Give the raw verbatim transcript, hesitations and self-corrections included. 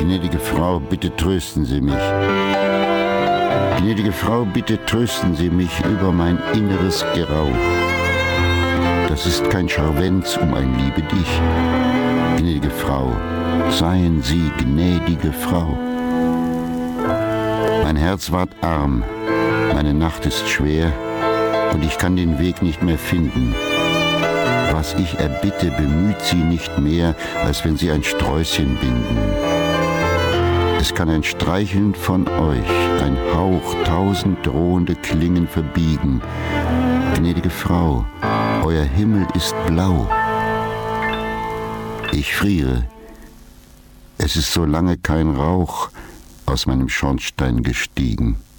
Gnädige Frau, bitte trösten Sie mich. Gnädige Frau, bitte trösten Sie mich über mein inneres Gerau. Das ist kein Scharwenz um ein Liebe dich. Gnädige Frau, seien Sie gnädige Frau. Mein Herz ward arm, meine Nacht ist schwer und ich kann den Weg nicht mehr finden. Was ich erbitte, bemüht sie nicht mehr, als wenn sie ein Sträußchen binden. Es kann ein Streicheln von euch, ein Hauch, tausend drohende Klingen verbiegen. Gnädige Frau, euer Himmel ist blau. Ich friere. Es ist so lange kein Rauch aus meinem Schornstein gestiegen.